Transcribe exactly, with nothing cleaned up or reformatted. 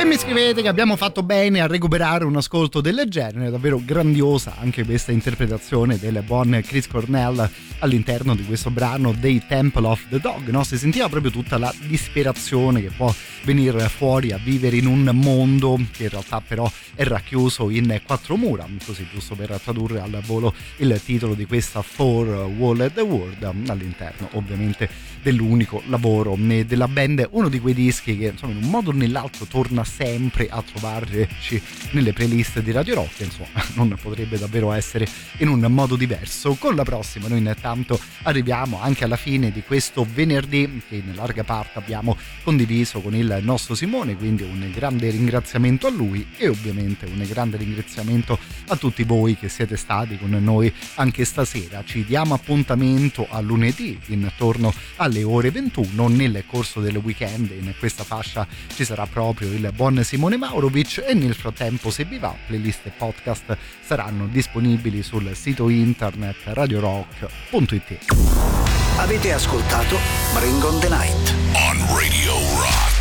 E mi scrivete che abbiamo fatto bene a recuperare un ascolto del genere, davvero grandiosa anche questa interpretazione del buon Chris Cornell all'interno di questo brano dei Temple of the Dog, no? Si sentiva proprio tutta la disperazione che può venire fuori a vivere in un mondo che in realtà però è racchiuso in quattro mura, così giusto per tradurre al volo il titolo di questa Four Walled World, all'interno ovviamente dell'unico lavoro della band, uno di quei dischi che insomma in un modo o nell'altro torna sempre a trovarci nelle playlist di Radio Rock, insomma non potrebbe davvero essere in un modo diverso. Con la prossima noi intanto arriviamo anche alla fine di questo venerdì che in larga parte abbiamo condiviso con il nostro Simone, quindi un grande ringraziamento a lui e ovviamente un grande ringraziamento a tutti voi che siete stati con noi anche stasera. Ci diamo appuntamento a lunedì intorno alle ore ventuno. Nel corso del weekend in questa fascia ci sarà proprio il buon Simone Maurovic e nel frattempo, se vi va, playlist e podcast saranno disponibili sul sito internet radio rock punto it. Avete ascoltato Bring on the Night on Radio Rock.